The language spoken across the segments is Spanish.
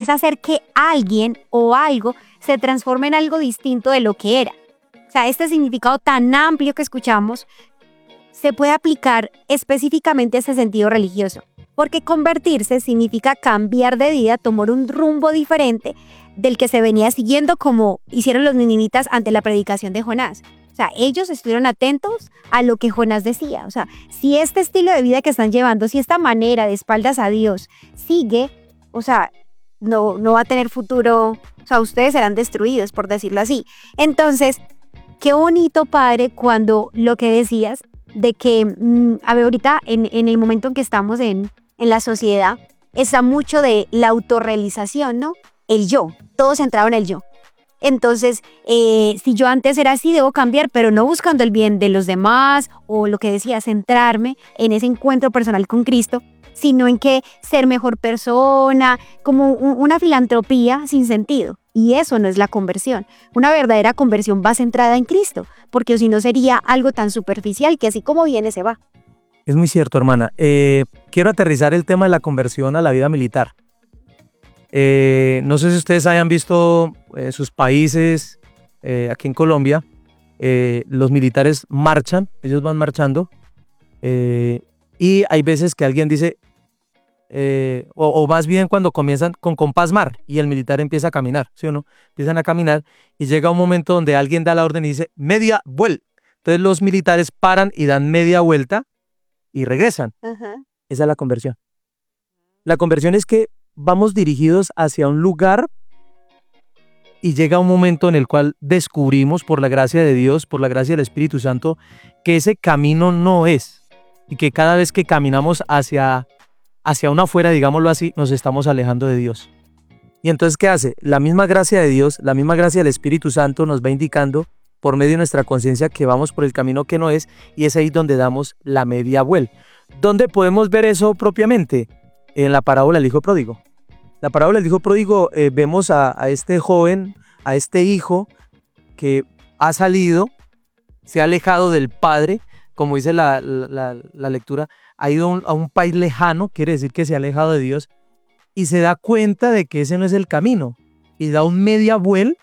es hacer que alguien o algo se transforme en algo distinto de lo que era. O sea, este significado tan amplio que escuchamos se puede aplicar específicamente a ese sentido religioso, porque convertirse significa cambiar de vida, tomar un rumbo diferente del que se venía siguiendo, como hicieron los ninivitas ante la predicación de Jonás. O sea, ellos estuvieron atentos a lo que Jonás decía. O sea, si este estilo de vida que están llevando, si esta manera de espaldas a Dios sigue, o sea, no va a tener futuro. O sea, ustedes serán destruidos, por decirlo así. Entonces, qué bonito, padre, cuando lo que decías de que, a ver, ahorita en el momento en que estamos en la sociedad, está mucho de la autorrealización, ¿no? El yo, todo centrado en el yo. Entonces, si yo antes era así, debo cambiar, pero no buscando el bien de los demás, o lo que decía, centrarme en ese encuentro personal con Cristo, sino en que ser mejor persona, como una filantropía sin sentido. Y eso no es la conversión. Una verdadera conversión va centrada en Cristo, porque si no sería algo tan superficial que así como viene se va. Es muy cierto, hermana. Quiero aterrizar el tema de la conversión a la vida militar. No sé si ustedes hayan visto sus países, aquí en Colombia, los militares marchan, ellos van marchando, y hay veces que alguien dice, o más bien cuando comienzan con compás mar y el militar empieza a caminar, ¿sí o no? Empiezan a caminar y llega un momento donde alguien da la orden y dice, media vuelta. Entonces los militares paran y dan media vuelta y regresan. Uh-huh. Esa es la conversión. La conversión es que vamos dirigidos hacia un lugar y llega un momento en el cual descubrimos, por la gracia de Dios, por la gracia del Espíritu Santo, que ese camino no es, y que cada vez que caminamos hacia una afuera, digámoslo así, nos estamos alejando de Dios. Y entonces, ¿qué hace? La misma gracia de Dios, la misma gracia del Espíritu Santo nos va indicando por medio de nuestra conciencia que vamos por el camino que no es, y es ahí donde damos la media vuelta. ¿Dónde podemos ver eso propiamente? En la parábola del hijo pródigo. La parábola del hijo pródigo, vemos a este joven, a este hijo que ha salido, se ha alejado del padre, como dice la lectura, ha ido a un país lejano, quiere decir que se ha alejado de Dios, y se da cuenta de que ese no es el camino, y da un media vuelta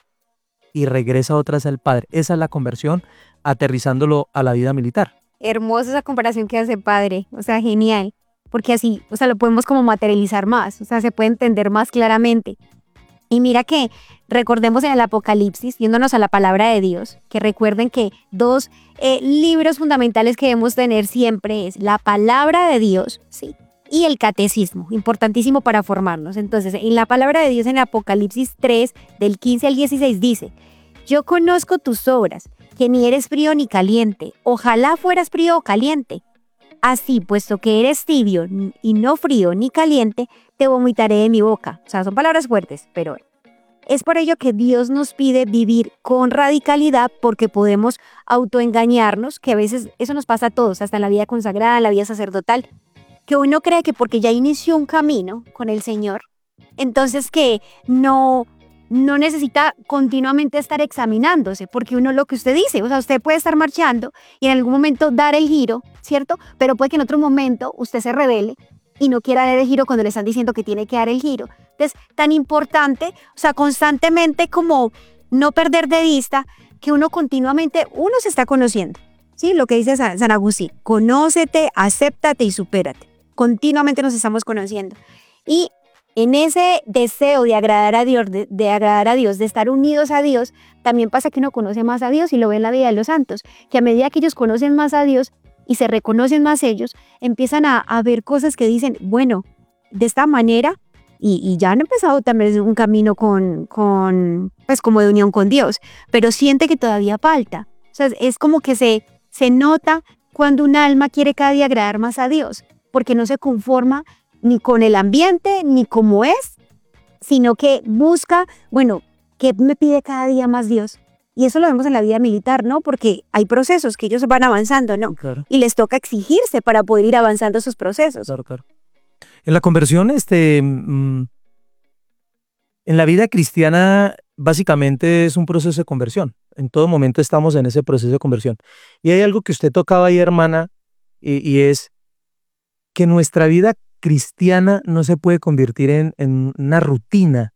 y regresa otra vez al padre. Esa es la conversión, aterrizándolo a la vida militar. Hermosa esa comparación que hace, padre, o sea, genial, porque así, o sea, lo podemos como materializar más, o sea, se puede entender más claramente. Y mira que recordemos en el Apocalipsis, yéndonos a la palabra de Dios, que recuerden que dos libros fundamentales que debemos tener siempre es la palabra de Dios, ¿sí? Y el catecismo, importantísimo para formarnos. Entonces, en la palabra de Dios en Apocalipsis 3, del 15 al 16 dice, yo conozco tus obras, que ni eres frío ni caliente, ojalá fueras frío o caliente. Así, puesto que eres tibio y no frío ni caliente, te vomitaré de mi boca. O sea, son palabras fuertes, pero es por ello que Dios nos pide vivir con radicalidad, porque podemos autoengañarnos, que a veces eso nos pasa a todos, hasta en la vida consagrada, en la vida sacerdotal, que uno cree que porque ya inició un camino con el Señor, entonces que no necesita continuamente estar examinándose, porque uno, lo que usted dice, o sea, usted puede estar marchando y en algún momento dar el giro, ¿cierto? Pero puede que en otro momento usted se rebele y no quiera dar el giro cuando le están diciendo que tiene que dar el giro. Entonces, tan importante, o sea, constantemente como no perder de vista que uno continuamente, uno se está conociendo, ¿sí? Lo que dice San Agustín, conócete, acéptate y supérate. Continuamente nos estamos conociendo. Y en ese deseo de agradar a Dios, de agradar a Dios, de estar unidos a Dios, también pasa que uno conoce más a Dios, y lo ve en la vida de los santos, que a medida que ellos conocen más a Dios y se reconocen más ellos, empiezan a ver cosas que dicen, bueno, de esta manera, y ya han empezado también un camino pues como de unión con Dios, pero siente que todavía falta. O sea, es como que se nota cuando un alma quiere cada día agradar más a Dios, porque no se conforma ni con el ambiente, ni como es, sino que busca, bueno, ¿qué me pide cada día más Dios? Y eso lo vemos en la vida militar, ¿no? Porque hay procesos que ellos van avanzando, ¿no? Claro. Y les toca exigirse para poder ir avanzando esos procesos. Claro, claro. En la conversión, en la vida cristiana, básicamente es un proceso de conversión. En todo momento estamos en ese proceso de conversión. Y hay algo que usted tocaba ahí, hermana, y es que nuestra vida cristiana no se puede convertir en una rutina,